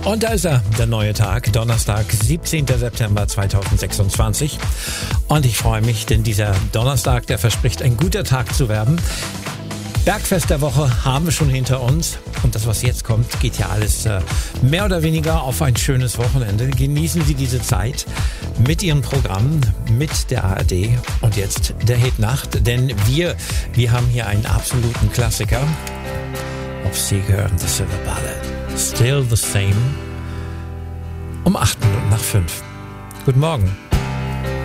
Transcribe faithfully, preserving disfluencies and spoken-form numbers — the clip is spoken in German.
Und da ist er, der neue Tag, Donnerstag, siebzehnten September zweitausendsechsundzwanzig. Und ich freue mich, denn dieser Donnerstag, der verspricht, ein guter Tag zu werden. Bergfest der Woche haben wir schon hinter uns. Und das, was jetzt kommt, geht ja alles äh, mehr oder weniger auf ein schönes Wochenende. Genießen Sie diese Zeit mit Ihren Programmen, mit der A R D. Und jetzt der Hit Nacht, denn wir, wir haben hier einen absoluten Klassiker. Auf Sie hören, The Silver Ballad. Still the Same. Um acht Minuten nach fünf. Guten Morgen.